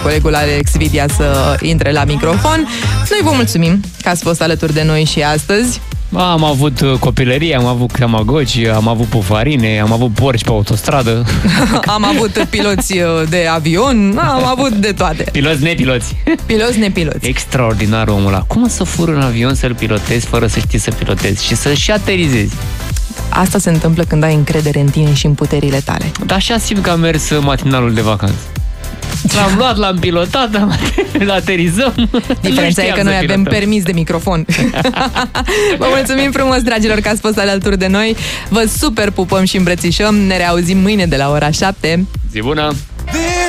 colegul Alex Vidia să intre la microfon. Noi vă mulțumim că ați fost alături de noi și astăzi. Am avut copilărie, am avut Tamagotchi, am avut pufarine, am avut porci pe autostradă. Am avut piloți de avion, am avut de toate. Piloți nepiloți. Piloți nepiloți. Extraordinar omul ăla. Cum să furi un avion să-l pilotezi fără să știi să pilotezi și să și aterizezi? Asta se întâmplă când ai încredere în tine și în puterile tale. Dar așa simt că am mers matinalul de vacanță. L-am luat, l-am pilotat, aterizăm. Diferența e că noi avem permis de microfon. Vă mulțumim frumos, dragilor, că ați fost alături de noi. Vă super pupăm și îmbrățișăm. Ne reauzim mâine de la ora 7. Zi bună!